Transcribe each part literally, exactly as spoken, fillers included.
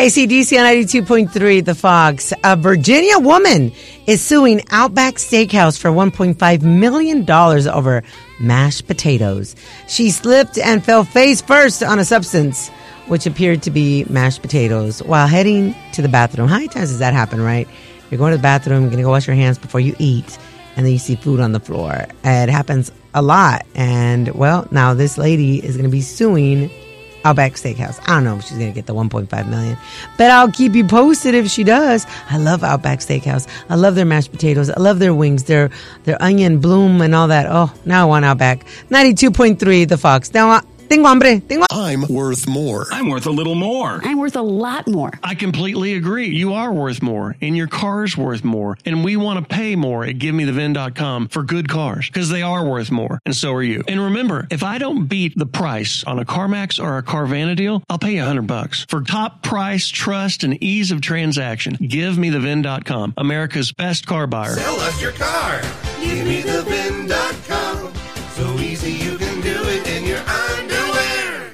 A C D C on ninety-two point three, The Fox. A Virginia woman is suing Outback Steakhouse for one point five million dollars over mashed potatoes. She slipped and fell face first on a substance which appeared to be mashed potatoes while heading to the bathroom. How many times does that happen, right? You're going to the bathroom, you're going to go wash your hands before you eat, and then you see food on the floor. It happens a lot. And, well, now this lady is going to be suing Outback Steakhouse. I don't know if she's going to get the one point five million dollars, but I'll keep you posted if she does. I love Outback Steakhouse. I love their mashed potatoes. I love their wings, their their onion bloom and all that. Oh, now I want Outback. ninety-two point three, The Fox. Now, tengo hambre. Tengo- I'm worth more. I'm worth a little more. I'm worth a lot more. I completely agree. You are worth more, and your car's worth more, and we want to pay more at give me the V I N dot com for good cars, because they are worth more, and so are you. And remember, if I don't beat the price on a CarMax or a Carvana deal, I'll pay you a hundred bucks. For top price, trust, and ease of transaction, give me the V I N dot com, America's best car buyer. Sell us your car. give me the V I N dot com. So easy you can do it in your underwear.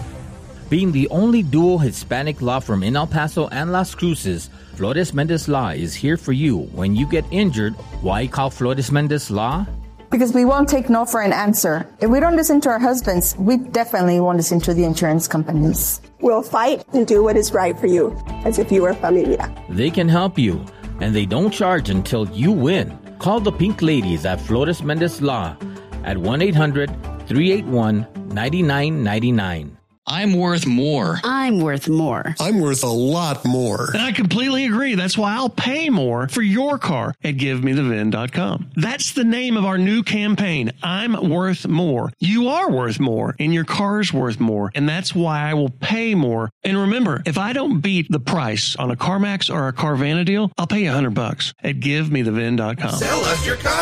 Being the only dual Hispanic law firm in El Paso and Las Cruces, Flores Mendez Law is here for you. When you get injured, why call Flores Mendez Law? Because we won't take no for an answer. If we don't listen to our husbands, we definitely won't listen to the insurance companies. We'll fight and do what is right for you, as if you were familia. They can help you, and they don't charge until you win. Call the Pink Ladies at Flores Mendez Law at one eight hundred, three eight one, nine nine nine nine. I'm worth more. I'm worth more. I'm worth a lot more. And I completely agree. That's why I'll pay more for your car at give me the V I N dot com. That's the name of our new campaign. I'm worth more. You are worth more, and your car's worth more. And that's why I will pay more. And remember, if I don't beat the price on a CarMax or a Carvana deal, I'll pay you a hundred bucks at give me the V I N dot com. Sell us your car.